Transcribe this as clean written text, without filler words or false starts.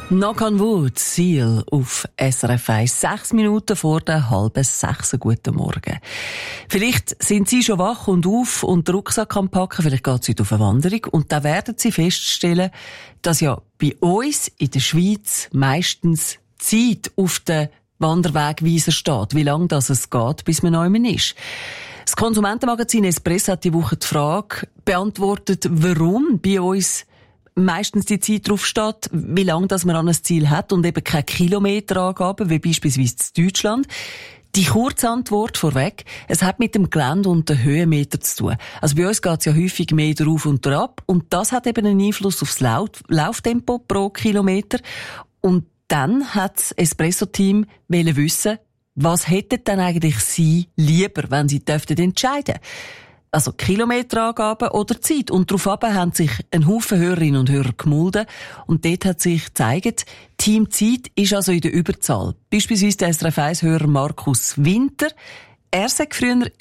Knock on Wood, Seal auf SRF 1. 6 Minuten vor der 5:30. Guten Morgen. Vielleicht sind Sie schon wach und auf und den Rucksack am Packen, vielleicht geht es heute auf eine Wanderung und da werden Sie feststellen, dass ja bei uns in der Schweiz meistens Zeit auf den Wanderwegweiser steht, wie lange das es geht, bis man neu ist. Das Konsumentenmagazin Espresso hat die Woche die Frage beantwortet, warum bei uns meistens die Zeit drauf steht, wie lange das man an ein Ziel hat und eben keine Kilometerangaben, wie beispielsweise in Deutschland. Die Kurzantwort vorweg, es hat mit dem Gelände und den Höhenmeter zu tun. Also bei uns geht es ja häufig mehr drauf und drauf und das hat eben einen Einfluss aufs Lauftempo pro Kilometer. Und dann hat das Espresso-Team wissen, was hätten denn eigentlich Sie lieber, wenn Sie dürften entscheiden? Also Kilometerangaben oder Zeit. Und darauf haben sich ein Haufen Hörerinnen und Hörer gemulden. Und dort hat sich gezeigt, Team Zeit ist also in der Überzahl. Beispielsweise der SRF 1-Hörer Markus Winter. Er sagt früher